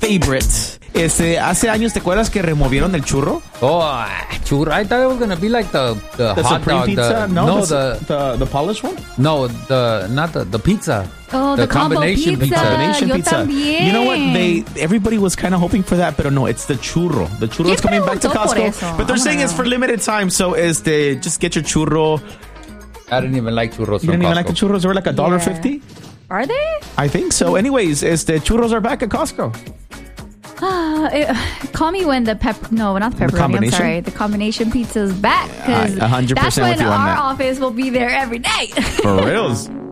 favorite. Hace años, ¿te acuerdas que removieron el churro? Oh, churro. I thought it was gonna be like the hot Supreme dog. pizza? The polished one? No, not the pizza. Oh, the combination pizza. Combination Yo pizza. también. You know what? Everybody was kind of hoping for that, but no, it's the churro. The churro is coming back to preguntó por Costco, eso? but they're saying it's for limited time. So just get your churro. I didn't even like churros. You didn't even like the churros? They were like $1.50. Are they? I think so. Anyways, churros are back at Costco. Call me when the not the pepperoni. I'm sorry, the combination pizza is back because 100% that's when with you on our that. office will be there every day. For reals.